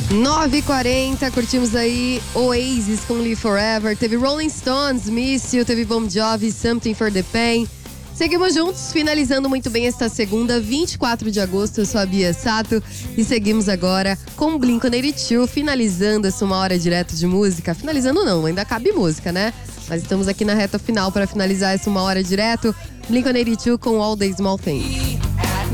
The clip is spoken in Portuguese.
9h40, curtimos aí Oasis com Live Forever. Teve Rolling Stones, Miss You, teve Bon Jovi, Something for the Pain. Seguimos juntos, finalizando muito bem esta segunda, 24 de agosto. Eu sou a Bia Sato e seguimos agora com Blink-182, finalizando essa uma hora direto de música. Finalizando não, ainda cabe música, né? Mas estamos aqui na reta final para finalizar essa uma hora direto. Blink-182 com All the Small Things.